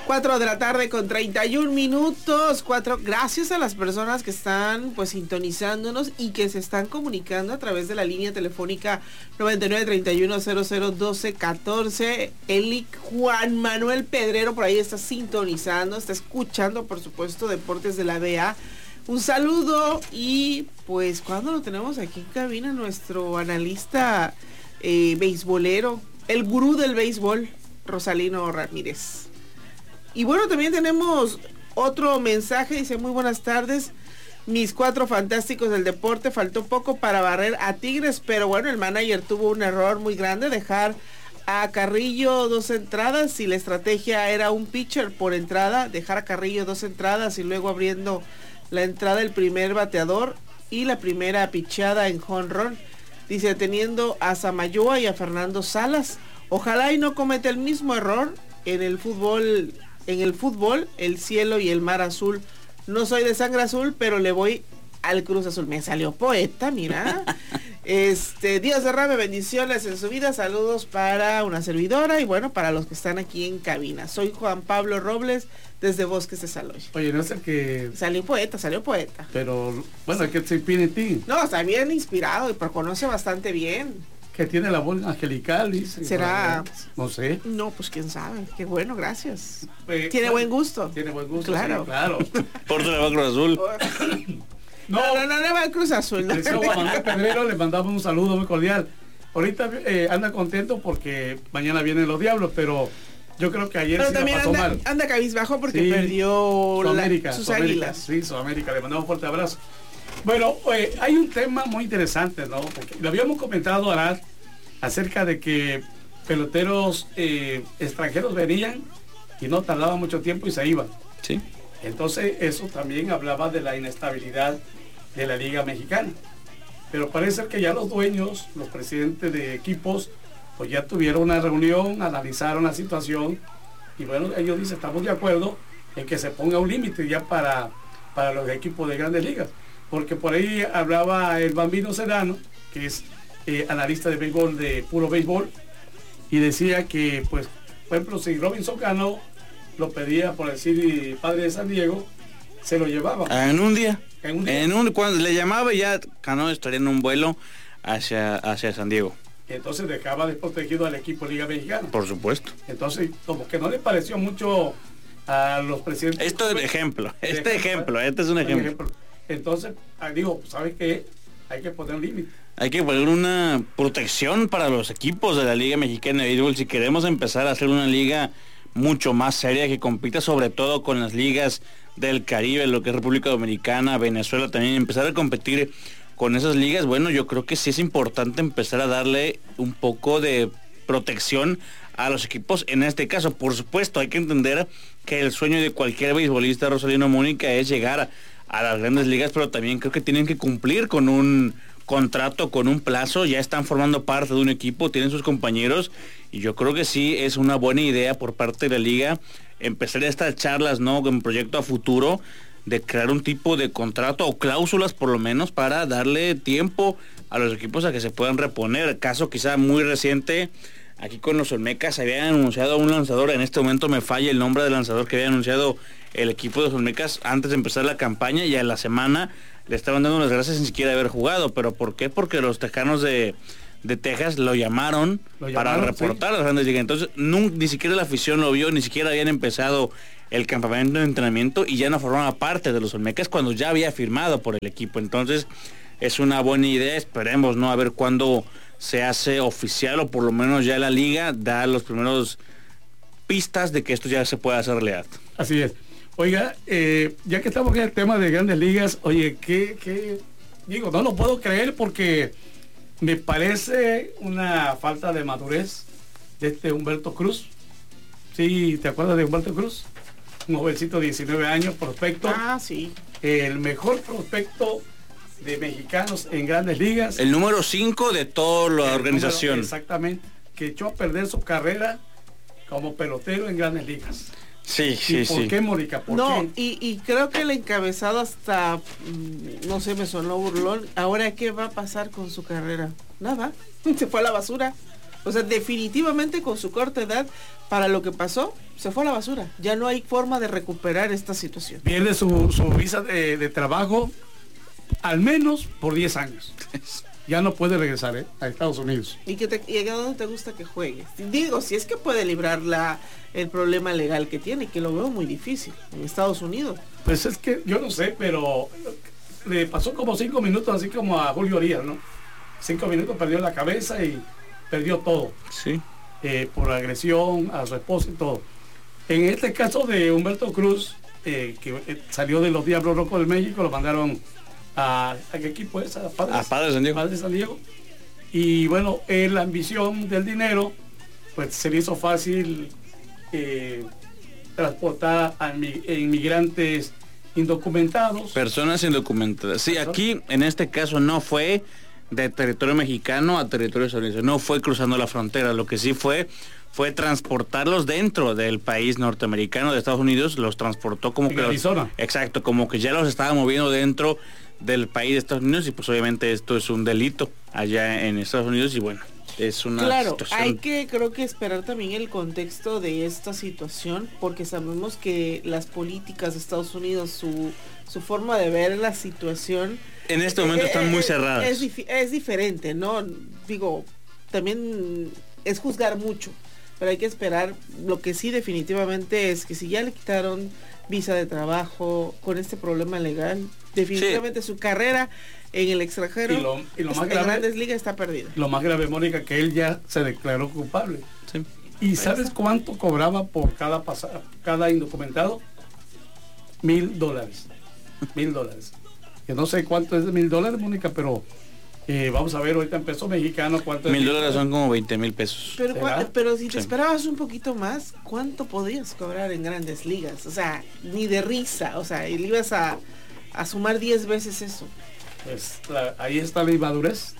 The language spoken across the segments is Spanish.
4 de la tarde con 31 minutos. Gracias a las personas que están pues sintonizándonos y que se están comunicando a través de la línea telefónica 9931001214. Eli Juan Manuel Pedrero por ahí está sintonizando, está escuchando, por supuesto, Deportes de la BA. Un saludo y pues cuando lo tenemos aquí en cabina, nuestro analista beisbolero, el gurú del béisbol, Rosalino Ramírez. Y bueno, también tenemos otro mensaje, dice: muy buenas tardes, mis 4 fantásticos del deporte, faltó poco para barrer a Tigres, pero bueno, el manager tuvo un error muy grande, dejar a Carrillo 2 entradas, y la estrategia era un pitcher por entrada, dejar a Carrillo 2 entradas y luego abriendo la entrada del primer bateador y la primera pichada en jonrón, dice, teniendo a Samayoa y a Fernando Salas. Ojalá y no cometa el mismo error en el fútbol, el cielo y el mar azul. No soy de sangre azul, pero le voy al Cruz Azul. Me salió poeta, mira. Dios derrame bendiciones en su vida. Saludos para una servidora y bueno, para los que están aquí en cabina. Soy Juan Pablo Robles desde Bosques de Saloy. Oye, no es el que... Salió poeta. Pero, bueno, el que se pide en ti. No, está bien inspirado y pero conoce bastante bien. Que tiene la voz angelical, dice. ¿Será? No sé. No, pues quién sabe. Qué bueno, gracias. Tiene buen gusto. Tiene buen gusto, claro. Sí, claro. Porto le va a Cruz Azul. No le va a Cruz Azul. No. A Manuel Pedrero le mandamos un saludo muy cordial. Ahorita anda contento porque mañana vienen los Diablos, pero yo creo que ayer sí también la pasó mal. Anda cabizbajo porque sí, perdió sus águilas. Sí, Sudamérica. Le mandamos un fuerte abrazo. Bueno, hay un tema muy interesante, ¿no? Porque lo habíamos comentado, Arad, acerca de que peloteros extranjeros venían y no tardaban mucho tiempo y se iban. Sí. Entonces eso también hablaba de la inestabilidad de la Liga Mexicana. Pero parece que ya los dueños, los presidentes de equipos, pues ya tuvieron una reunión, analizaron la situación y bueno, ellos dicen, estamos de acuerdo en que se ponga un límite ya para los equipos de grandes ligas. Porque por ahí hablaba el Bambino Sedano, que es analista de béisbol, de puro béisbol, y decía que, pues, por ejemplo, si Robinson Cano lo pedía, por decir, padre de San Diego, se lo llevaba. En un día. Cuando le llamaba ya Cano estaría en un vuelo hacia San Diego. Entonces dejaba desprotegido al equipo Liga Mexicana. Por supuesto. Entonces, como que no le pareció mucho a los presidentes. Esto es ejemplo. Este es un ejemplo. Entonces, digo, ¿sabes qué? Hay que poner un límite. Hay que poner una protección para los equipos de la Liga Mexicana de Béisbol si queremos empezar a hacer una liga mucho más seria que compita sobre todo con las ligas del Caribe, lo que es República Dominicana, Venezuela, también empezar a competir con esas ligas. Bueno, yo creo que sí es importante empezar a darle un poco de protección a los equipos. En este caso, por supuesto, hay que entender que el sueño de cualquier beisbolista, Rosalino Mónica, es llegar a las grandes ligas, pero también creo que tienen que cumplir con un contrato, con un plazo. Ya están formando parte de un equipo, tienen sus compañeros, y yo creo que sí es una buena idea por parte de la liga empezar estas charlas, ¿no?, con proyecto a futuro, de crear un tipo de contrato o cláusulas por lo menos para darle tiempo a los equipos a que se puedan reponer. Caso quizá muy reciente, aquí con los Olmecas habían anunciado a un lanzador, en este momento me falla el nombre del lanzador que había anunciado el equipo de los Olmecas antes de empezar la campaña, y a la semana le estaban dando las gracias sin siquiera haber jugado. ¿Pero por qué? Porque los Tejanos de Texas lo llamaron para reportar a las grandes ligas. Entonces ni siquiera la afición lo vio, ni siquiera habían empezado el campamento de entrenamiento y ya no formaba parte de los Olmecas cuando ya había firmado por el equipo. Entonces es una buena idea, esperemos, ¿no?, a ver cuándo se hace oficial, o por lo menos ya la liga da los primeros pistas de que esto ya se puede hacer realidad. Así es. Oiga, ya que estamos en el tema de grandes ligas, oye, ¿qué? Digo, no lo puedo creer porque me parece una falta de madurez de Humberto Cruz. ¿Sí te acuerdas de Humberto Cruz? Un jovencito de 19 años, prospecto. Ah, sí. El mejor prospecto de mexicanos en grandes ligas. El número 5 de toda la organización. Exactamente. Que echó a perder su carrera como pelotero en grandes ligas. Sí. ¿Por qué, Mónica? ¿Por qué? Y creo que el encabezado hasta, no sé, me sonó burlón. Ahora, ¿qué va a pasar con su carrera? Nada, se fue a la basura. O sea, definitivamente con su corta edad, para lo que pasó, se fue a la basura. Ya no hay forma de recuperar esta situación. Pierde su visa de trabajo al menos por 10 años. Ya no puede regresar a Estados Unidos. ¿Y a dónde te gusta que juegue? Digo, si es que puede librar el problema legal que tiene, que lo veo muy difícil en Estados Unidos. Pues es que yo no sé, pero le pasó como 5 minutos, así como a Julio Arias, ¿no? 5 minutos perdió la cabeza y perdió todo. Sí. Por agresión a su esposa y todo. En este caso de Humberto Cruz, que salió de los Diablos Rojos de México, lo mandaron ¿a qué equipo es? A Padres San Diego. Padres San Diego. Y bueno, la ambición del dinero, pues se le hizo fácil transportar a inmigrantes indocumentados. Personas indocumentadas. Sí, aquí en este caso no fue de territorio mexicano a territorio estadounidense, no fue cruzando la frontera, lo que sí fue transportarlos dentro del país norteamericano de Estados Unidos, los transportó como que Arizona. Exacto, como que ya los estaba moviendo dentro del país de Estados Unidos, y pues obviamente esto es un delito allá en Estados Unidos, y bueno, es una situación. Hay que, creo que esperar también el contexto de esta situación, porque sabemos que las políticas de Estados Unidos, su forma de ver la situación en este momento están muy cerradas. Es diferente, ¿no? Digo, también es juzgar mucho, pero hay que esperar. Lo que sí definitivamente es que si ya le quitaron visa de trabajo con este problema legal, definitivamente su carrera en el extranjero y lo más en grave, Grandes Ligas está perdida. Lo más grave, Mónica, que él ya se declaró culpable. Sí. ¿Y sabes cuánto cobraba por cada indocumentado? $1,000. $1,000. Que no sé cuánto es de $1,000, Mónica, pero vamos a ver ahorita en peso mexicano cuánto es. $1,000 son como 20,000 pesos. Pero si te esperabas un poquito más, ¿cuánto podías cobrar en Grandes Ligas? O sea, ni de risa, o sea, y le ibas a sumar 10 veces eso. Pues ahí está la inmadurez.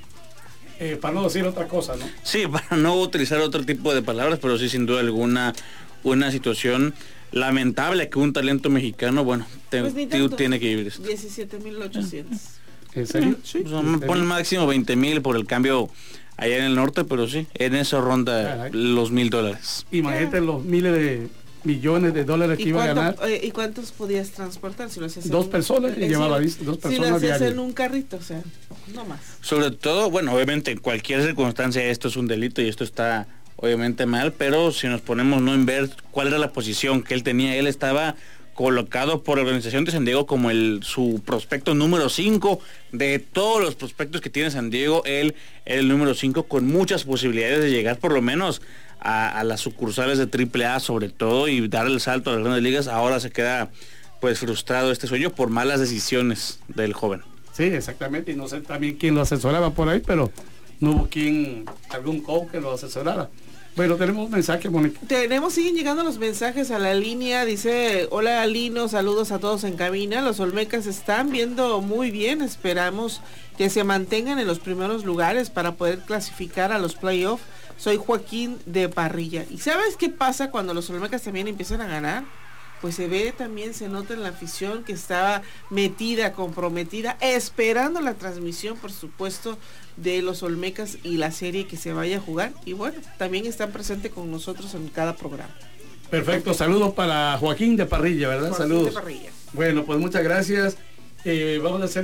Para no decir otra cosa, ¿no? Sí, para no utilizar otro tipo de palabras, pero sí, sin duda alguna, una situación lamentable que un talento mexicano, bueno, tiene que vivir esto. 17,800. ¿En serio? Sí. Pon el máximo 20,000 por el cambio allá en el norte, pero sí, en eso ronda los $1,000. Imagínate los miles de millones de dólares que iba a ganar. ¿Y cuántos podías transportar si lo hacías? Dos personas llevaba dos personas si lo hacías diarias. En un carrito, o sea, no más. Sobre todo, bueno, obviamente en cualquier circunstancia esto es un delito y esto está obviamente mal, pero si nos ponemos no en ver cuál era la posición que él tenía, él estaba colocado por la organización de San Diego como su prospecto número 5 de todos los prospectos que tiene San Diego, él el número 5 con muchas posibilidades de llegar por lo menos a las sucursales de AAA sobre todo y dar el salto a las grandes ligas. Ahora se queda pues frustrado este sueño por malas decisiones del joven. Sí, exactamente, y no sé también quién lo asesoraba por ahí, pero no hubo algún coach que lo asesorara. Bueno, tenemos un mensaje, Mónica. Siguen llegando los mensajes a la línea. Dice, hola Lino, saludos a todos en cabina. Los Olmecas están viendo muy bien. Esperamos que se mantengan en los primeros lugares para poder clasificar a los playoffs. Soy Joaquín de Parrilla. ¿Y sabes qué pasa cuando los Olmecas también empiezan a ganar? Pues se ve también, se nota en la afición que estaba metida, comprometida, esperando la transmisión, por supuesto, de los Olmecas y la serie que se vaya a jugar. Y bueno, también están presentes con nosotros en cada programa. Perfecto, saludos para Joaquín de Parrilla, ¿verdad? Joaquín saludos. De Parrilla. Bueno, pues muchas gracias. Vamos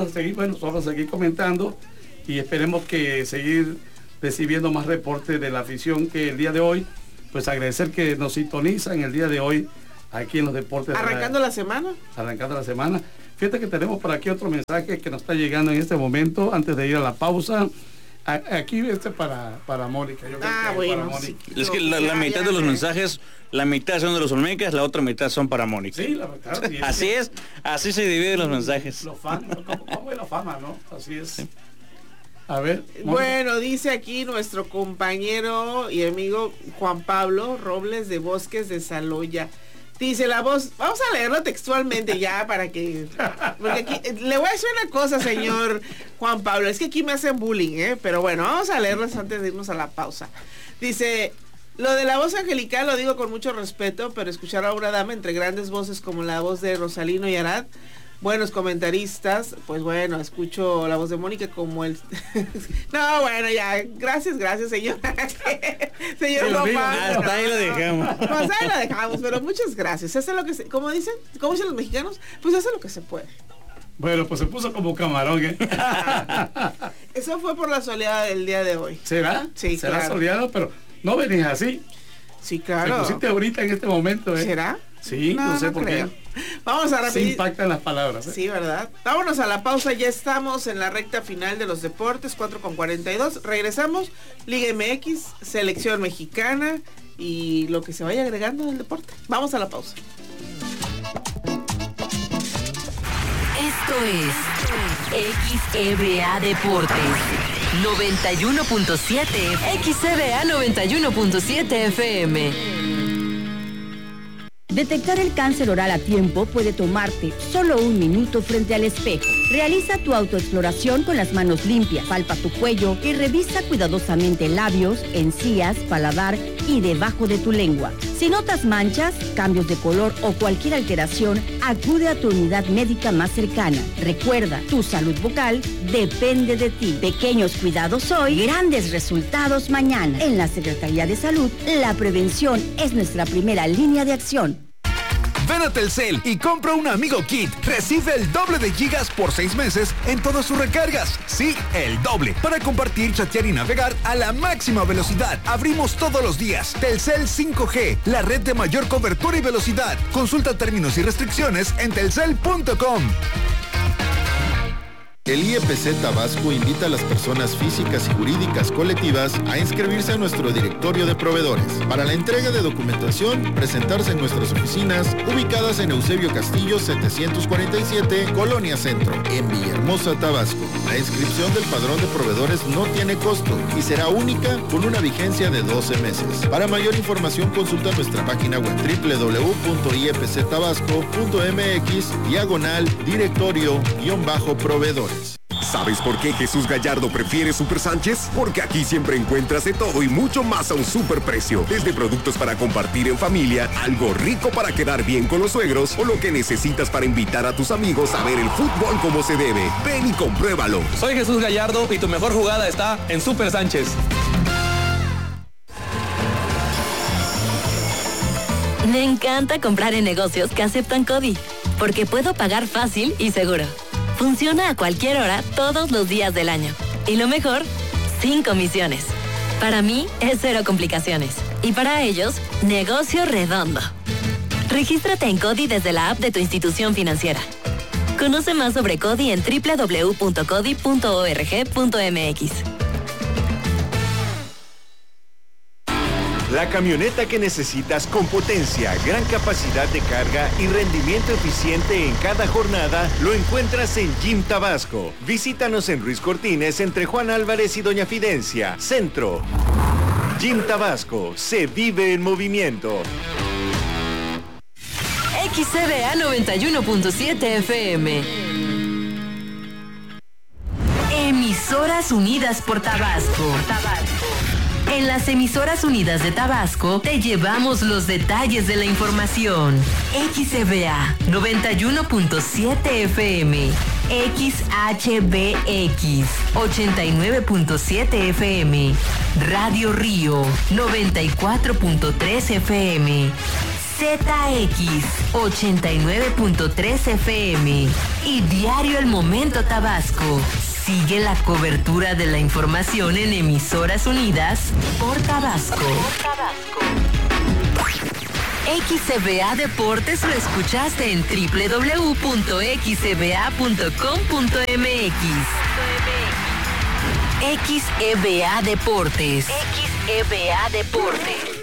a seguir comentando y esperemos que seguir recibiendo más reportes de la afición que el día de hoy, pues agradecer que nos sintonizan el día de hoy aquí en los deportes. Arrancando la semana. Fíjate que tenemos por aquí otro mensaje que nos está llegando en este momento, antes de ir a la pausa. Aquí para Mónica. Yo creo que bueno, para Mónica. sí. Es que la mitad de los mensajes, la mitad son de los Olmecas, la otra mitad son para Mónica. Sí, la verdad. Sí, así es, así se dividen los mensajes. ¿Cómo es la fama, no? Así es. Sí. A ver. Mónica. Bueno, dice aquí nuestro compañero y amigo Juan Pablo Robles de Bosques de Saloya. Dice la voz, vamos a leerlo textualmente ya para que... Porque aquí, le voy a decir una cosa, señor Juan Pablo, es que aquí me hacen bullying, pero bueno, vamos a leerlos antes de irnos a la pausa. Dice, lo de la voz angelical lo digo con mucho respeto, pero escuchar a una dama entre grandes voces como la voz de Rosalino y Arad, buenos comentaristas, pues bueno, escucho la voz de Mónica como el... No, bueno, ya, gracias, señor. Señor López. Hasta ahí lo dejamos. Pues ahí lo dejamos, pero muchas gracias. Hace lo que se... ¿Cómo dicen los mexicanos? Pues hace lo que se puede. Bueno, pues se puso como camarón, ¿eh? Eso fue por la soleada del día de hoy. ¿Será? Sí, ¿Será claro. soleado? Pero no venís así. Sí, claro. Te pusiste ahorita en este momento, ¿eh? ¿Será? Sí, no sé por creo. qué. Vamos a Se repetir. impactan las palabras, ¿eh? Sí, ¿verdad? Vámonos a la pausa, ya estamos en la recta final de los deportes, 4:42. Regresamos, Liga MX, Selección Mexicana y lo que se vaya agregando en el deporte. Vamos a la pausa. Esto es XEBA Deportes 91.7, XEBA 91.7 FM. Detectar el cáncer oral a tiempo puede tomarte solo 1 minuto frente al espejo. Realiza tu autoexploración con las manos limpias, palpa tu cuello y revisa cuidadosamente labios, encías, paladar y debajo de tu lengua. Si notas manchas, cambios de color o cualquier alteración, acude a tu unidad médica más cercana. Recuerda, tu salud bucal depende de ti. Pequeños cuidados hoy, grandes resultados mañana. En la Secretaría de Salud, la prevención es nuestra primera línea de acción. Ven a Telcel y compra un Amigo Kit. Recibe el doble de gigas por 6 meses en todas sus recargas. Sí, el doble. Para compartir, chatear y navegar a la máxima velocidad. Abrimos todos los días. Telcel 5G, la red de mayor cobertura y velocidad. Consulta términos y restricciones en telcel.com. El IEPC Tabasco invita a las personas físicas y jurídicas colectivas a inscribirse a nuestro directorio de proveedores. Para la entrega de documentación, presentarse en nuestras oficinas ubicadas en Eusebio Castillo 747, Colonia Centro, en Villahermosa, Tabasco. La inscripción del padrón de proveedores no tiene costo y será única con una vigencia de 12 meses. Para mayor información, consulta nuestra página web www.iepctabasco.mx/directorio-proveedores. ¿Sabes por qué Jesús Gallardo prefiere Super Sánchez? Porque aquí siempre encuentras de todo y mucho más a un super precio. Desde productos para compartir en familia, algo rico para quedar bien con los suegros o lo que necesitas para invitar a tus amigos a ver el fútbol como se debe. Ven y compruébalo. Soy Jesús Gallardo y tu mejor jugada está en Super Sánchez. Me encanta comprar en negocios que aceptan CODI, porque puedo pagar fácil y seguro. Funciona a cualquier hora, todos los días del año. Y lo mejor, sin comisiones. Para mí, es 0 complicaciones. Y para ellos, negocio redondo. Regístrate en CODI desde la app de tu institución financiera. Conoce más sobre CODI en www.codi.org.mx. La camioneta que necesitas con potencia, gran capacidad de carga y rendimiento eficiente en cada jornada lo encuentras en Jim Tabasco. Visítanos en Ruiz Cortines entre Juan Álvarez y Doña Fidencia, Centro. Jim Tabasco, se vive en movimiento. XCBA 91.7 FM. Emisoras Unidas por Tabasco. En las Emisoras Unidas de Tabasco te llevamos los detalles de la información. XCBA 91.7 FM, XHBX 89.7 FM, Radio Río 94.3 FM, ZX 89.3 FM y Diario El Momento Tabasco. Sigue la cobertura de la información en Emisoras Unidas por Tabasco. XCBA Deportes lo escuchaste en www.xcba.com.mx. XEBA Deportes. XEBA Deportes.